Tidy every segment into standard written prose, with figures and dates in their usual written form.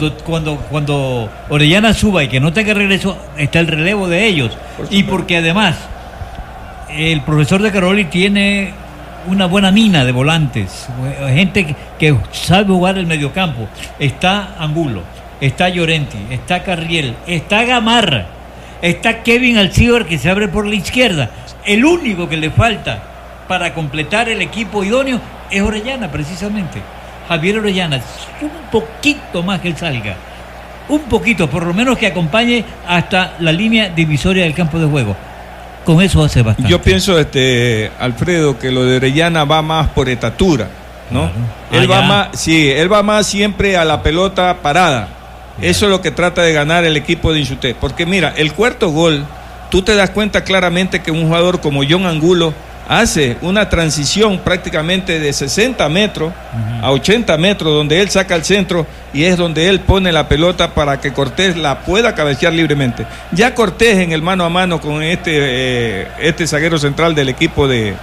cuando Orellana suba y que no tenga regreso, está el relevo de ellos. Y porque además el profesor de Caroli tiene una buena mina de volantes, gente que sabe jugar el mediocampo. Está Angulo, está Llorenti, está Carriel, está Gamarra, está Kevin Alcibar, que se abre por la izquierda. El único que le falta para completar el equipo idóneo es Orellana, precisamente. Javier Orellana, un poquito más que él salga, un poquito, por lo menos que acompañe hasta la línea divisoria del campo de juego. Con eso hace bastante. Yo pienso, Alfredo, que lo de Orellana va más por estatura, ¿no? Claro. Él va más siempre a la pelota parada. Eso es lo que trata de ganar el equipo de Insuté. Porque mira, el cuarto gol, tú te das cuenta claramente que un jugador como John Angulo hace una transición prácticamente de 60 metros a 80 metros, donde él saca el centro y es donde él pone la pelota para que Cortés la pueda cabecear libremente. Ya Cortés en el mano a mano con este zaguero central del equipo de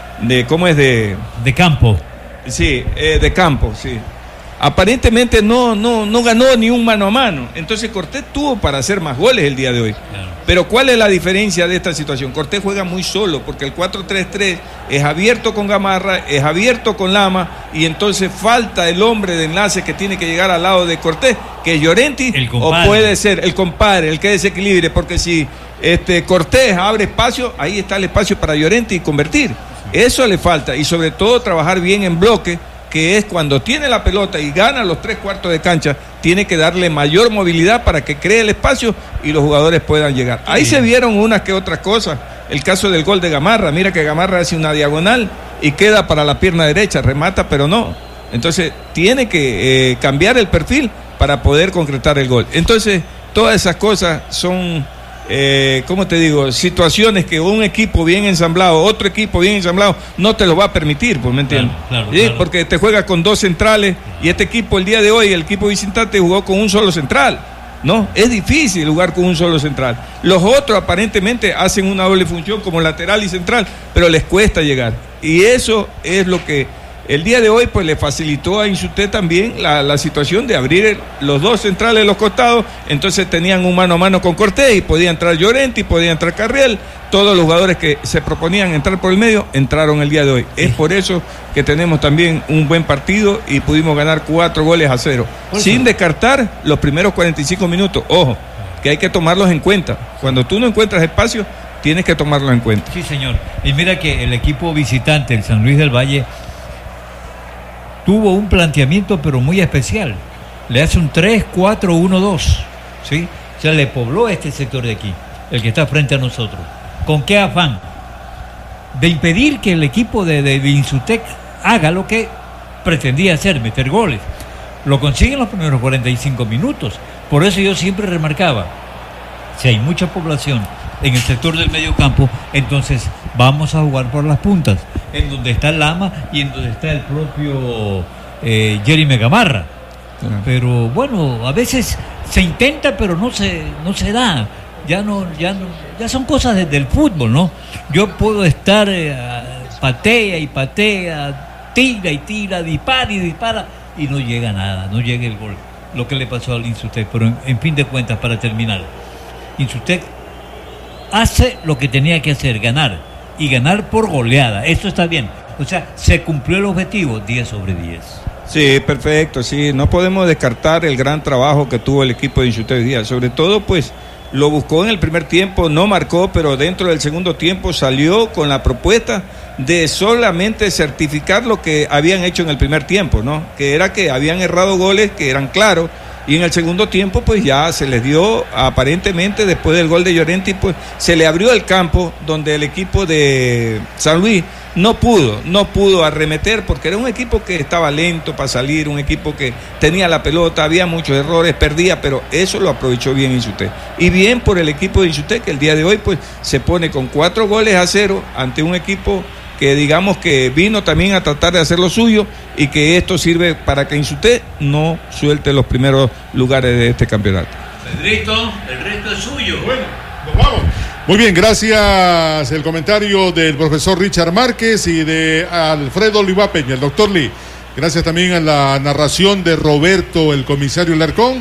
Campo. Sí, de Campo, sí. Aparentemente no ganó ni un mano a mano. Entonces Cortés tuvo para hacer más goles el día de hoy. Claro. Pero ¿cuál es la diferencia de esta situación? Cortés juega muy solo, porque el 4-3-3 es abierto con Gamarra, es abierto con Lama, y entonces falta el hombre de enlace que tiene que llegar al lado de Cortés, que es Llorenti, o puede ser el compadre, el que desequilibre, porque si Cortés abre espacio, ahí está el espacio para Llorenti y convertir. Eso le falta, y sobre todo trabajar bien en bloque, que es cuando tiene la pelota y gana los 3/4 de cancha, tiene que darle mayor movilidad para que cree el espacio y los jugadores puedan llegar. Ahí se vieron unas que otras cosas. El caso del gol de Gamarra, mira que Gamarra hace una diagonal y queda para la pierna derecha, remata pero no. Entonces tiene que cambiar el perfil para poder concretar el gol. Entonces todas esas cosas son... ¿cómo te digo? Situaciones que un equipo bien ensamblado, otro equipo bien ensamblado, no te lo va a permitir, pues, ¿me entiendes? Claro. Porque te juega con dos centrales y este equipo el día de hoy, el equipo visitante jugó con un solo central, ¿no? Es difícil jugar con un solo central. Los otros aparentemente hacen una doble función como lateral y central, pero les cuesta llegar. Y eso es lo que el día de hoy pues le facilitó a Insuté también la situación de abrir los dos centrales de los costados. Entonces tenían un mano a mano con Cortés y podía entrar Llorenti, podía entrar Carriel. Todos los jugadores que se proponían entrar por el medio entraron el día de hoy. Es por eso que tenemos también un buen partido y pudimos ganar 4-0, sin descartar los primeros 45 minutos. Ojo, que hay que tomarlos en cuenta. Cuando tú no encuentras espacio, tienes que tomarlo en cuenta. Sí, señor. Y mira que el equipo visitante, el San Luis del Valle, tuvo un planteamiento pero muy especial. Le hace un 3-4-1-2, ¿sí? O sea, le pobló este sector de aquí, el que está frente a nosotros. ¿Con qué afán? De impedir que el equipo de Insutec haga lo que pretendía hacer, meter goles. Lo consigue en los primeros 45 minutos. Por eso yo siempre remarcaba, si hay mucha población en el sector del medio campo, entonces vamos a jugar por las puntas, en donde está el Lama y en donde está el propio Jeremy Gamarra. Pero bueno, a veces se intenta pero no se da. Ya son cosas del fútbol, ¿no? Yo puedo estar patea y patea, tira y tira, dispara y dispara y no llega nada, no llega el gol. Lo que le pasó al Insutec, pero en fin de cuentas, para terminar, Insutec hace lo que tenía que hacer, ganar, y ganar por goleada. Eso está bien. O sea, se cumplió el objetivo, 10/10. Sí, perfecto, sí. No podemos descartar el gran trabajo que tuvo el equipo de Insuté hoy día. Sobre todo, pues, lo buscó en el primer tiempo, no marcó, pero dentro del segundo tiempo salió con la propuesta de solamente certificar lo que habían hecho en el primer tiempo, ¿no? Que era que habían errado goles que eran claros. Y en el segundo tiempo pues ya se les dio, aparentemente después del gol de Llorenti, pues se le abrió el campo donde el equipo de San Luis no pudo arremeter, porque era un equipo que estaba lento para salir, un equipo que tenía la pelota, había muchos errores, perdía, pero eso lo aprovechó bien Insuté. Y bien por el equipo de Insuté, que el día de hoy pues se pone con 4-0 ante un equipo que digamos que vino también a tratar de hacer lo suyo, y que esto sirve para que Insuté no suelte los primeros lugares de este campeonato. Pedrito, el resto es suyo. Bueno, nos vamos. Muy bien, gracias. El comentario del profesor Richard Márquez y de Alfredo Oliva Peña, el doctor Lee. Gracias también a la narración de Roberto, el comisario Larcón.